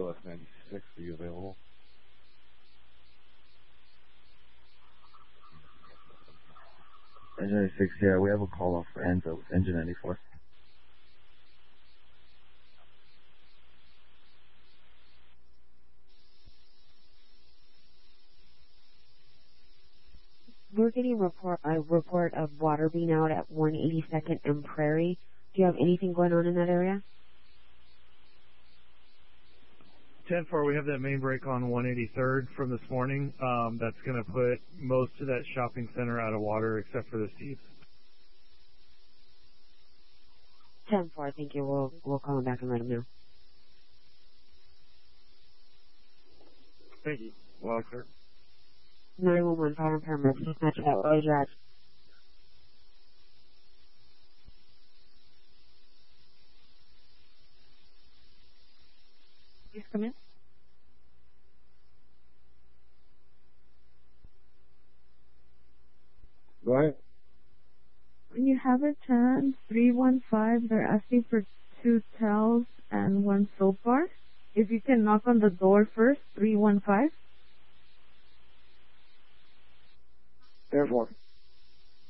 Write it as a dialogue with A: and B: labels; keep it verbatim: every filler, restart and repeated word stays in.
A: O S ninety-six, are you available?
B: Engine ninety-six, yeah, we have a call off for Enzo, Engine ninety-four.
C: We're getting a report, a report of water being out at one eighty-second and Prairie. Do you have anything going on in that area?
D: ten four, we have that main break on one eighty-third from this morning. Um, that's going to put most of that shopping center out of water except for the seats.
C: ten four, thank you. We'll, we'll call him back and let him know.
D: Thank you. Well, sir.
C: nine one one, fire and paramedics. Dispatch that. What is your address? Please come in.
D: Go ahead.
E: When you have a chance, three one five, they're asking for two towels and one soap bar. If you can knock on the door first, three one five.
D: ten four.